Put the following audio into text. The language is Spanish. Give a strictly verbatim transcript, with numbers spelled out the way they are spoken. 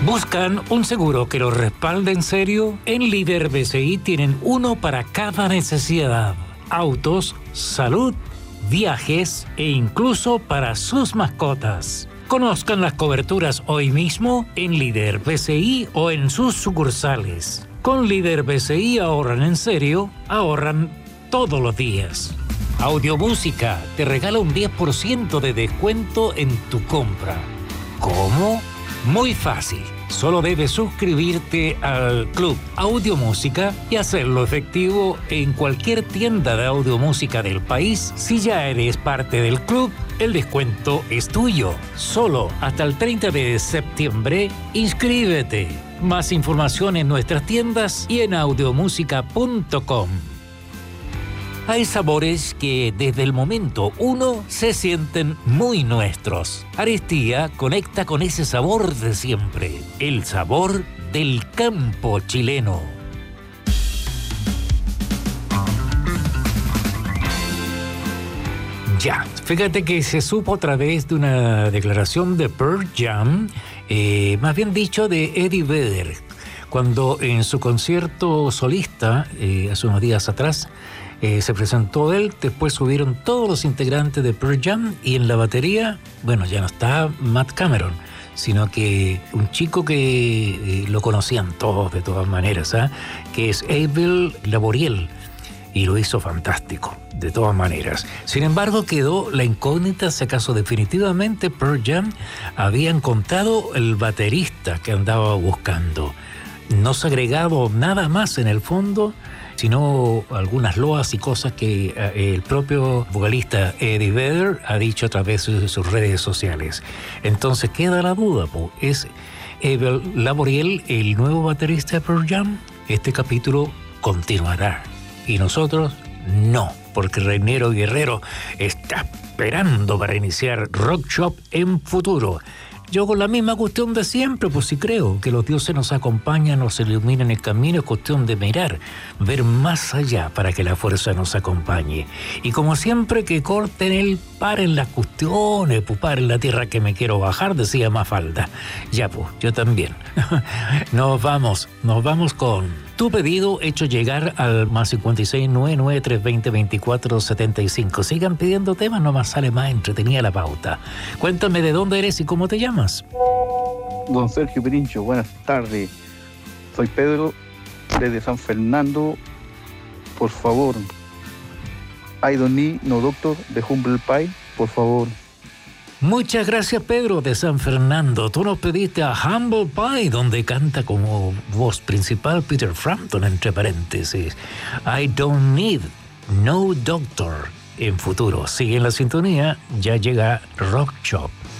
¿Buscan un seguro que los respalde en serio? En Líder B C I tienen uno para cada necesidad. Autos, salud, viajes e incluso para sus mascotas. Conozcan las coberturas hoy mismo en Líder B C I o en sus sucursales. Con Líder B C I ahorran en serio, ahorran todos los días. Audiomúsica te regala un diez por ciento de descuento en tu compra. ¿Cómo? Muy fácil. Solo debes suscribirte al Club Audiomúsica y hacerlo efectivo en cualquier tienda de audiomúsica del país. Si ya eres parte del club, el descuento es tuyo. Solo hasta el treinta de septiembre, inscríbete. Más información en nuestras tiendas y en audiomúsica punto com. Hay sabores que desde el momento uno se sienten muy nuestros. Aristía conecta con ese sabor de siempre, el sabor del campo chileno. Ya, fíjate que se supo a través de una declaración de Pearl Jam, eh, más bien dicho de Eddie Vedder, cuando en su concierto solista, eh, hace unos días atrás, Eh, se presentó él, después subieron todos los integrantes de Pearl Jam y en la batería, bueno, ya no está Matt Cameron, sino que un chico que eh, lo conocían todos de todas maneras, ¿eh? que es Abel Laboriel, y lo hizo fantástico, de todas maneras. Sin embargo, quedó la incógnita si acaso definitivamente Pearl Jam había encontrado el baterista que andaba buscando. No se ha agregado nada más en el fondo, sino algunas loas y cosas que eh, el propio vocalista Eddie Vedder ha dicho a través de sus redes sociales. Entonces queda la duda, po. ¿Es Abel Laboriel el nuevo baterista de Pearl Jam? Este capítulo continuará y nosotros no, porque Reinero Guerrero está esperando para iniciar Rock Shop en futuro. Yo con la misma cuestión de siempre, pues sí creo que los dioses nos acompañan, nos iluminan el camino, es cuestión de mirar, ver más allá para que la fuerza nos acompañe. Y como siempre que corten el paren las cuestiones, pues paren la tierra que me quiero bajar, decía Mafalda. Ya pues, yo también. Nos vamos, nos vamos con tu pedido hecho llegar al más cincuenta y seis, noventa y nueve, trescientos veinte, veinticuatro setenta y cinco. Sigan pidiendo temas, nomás sale más entretenida la pauta. Cuéntame de dónde eres y cómo te llamas. Don Sergio Pirincho, buenas tardes. Soy Pedro, desde San Fernando. Por favor, I Don't Need No Doctor de Humble Pie, por favor. Muchas gracias, Pedro, de San Fernando. Tú nos pediste a Humble Pie, donde canta como voz principal Peter Frampton, entre paréntesis. I Don't Need No Doctor. En futuro, sigue en la sintonía, ya llega Rock Shop.